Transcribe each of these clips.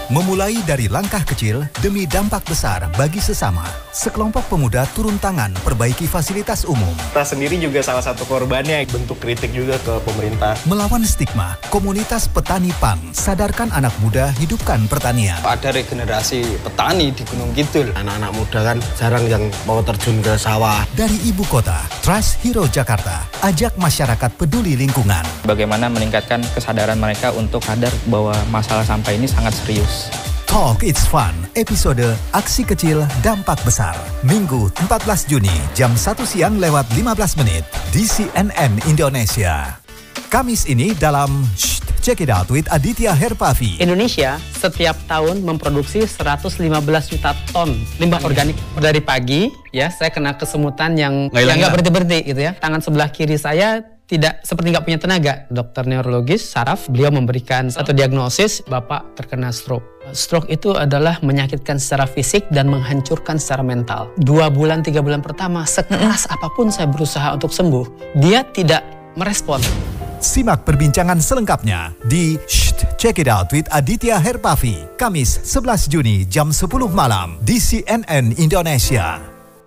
Memulai dari langkah kecil demi dampak besar bagi sesama. Sekelompok pemuda turun tangan perbaiki fasilitas umum. Kita sendiri juga salah satu korbannya, bentuk kritik juga ke pemerintah. Melawan stigma, komunitas petani pang sadarkan anak muda hidupkan pertanian. Ada regenerasi petani di Gunung Kidul. Anak-anak muda kan jarang yang mau terjun ke sawah. Dari ibu kota, Trust Hero Jakarta ajak masyarakat peduli lingkungan. Bagaimana meningkatkan kesadaran mereka untuk sadar bahwa masalah sampah ini sangat serius. Talk It's Fun, episode Aksi Kecil Dampak Besar. Minggu 14 Juni, jam 1 siang lewat 15 menit di CNN Indonesia. Kamis ini dalam Check It Out with Aditya Herpavi. Indonesia setiap tahun memproduksi 115 juta ton limbah organik. Dari pagi, ya saya kena kesemutan yang nggak berhenti-berhenti gitu ya. Tangan sebelah kiri saya tidak seperti nggak punya tenaga. Dokter neurologis saraf, beliau memberikan satu diagnosis, Bapak terkena stroke. Stroke itu adalah menyakitkan secara fisik dan menghancurkan secara mental. 2 bulan, 3 bulan pertama, sekeras apapun saya berusaha untuk sembuh, dia tidak merespon. Simak perbincangan selengkapnya di Check It Out with Aditya Herpavi. Kamis 11 Juni jam 10 malam di CNN Indonesia.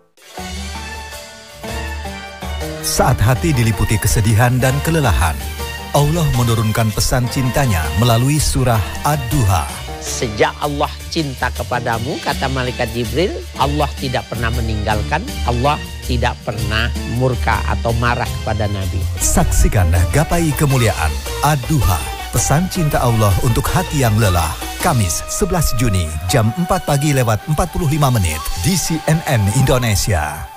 Saat hati diliputi kesedihan dan kelelahan, Allah menurunkan pesan cintanya melalui surah Ad-Duha. Sejak Allah cinta kepadamu, kata malaikat Jibril, Allah tidak pernah meninggalkan, Allah tidak pernah murka atau marah kepada Nabi. Saksikan gapai kemuliaan Ad-Duha, pesan cinta Allah untuk hati yang lelah. Kamis 11 Juni jam 4 pagi lewat 45 menit di CNN Indonesia.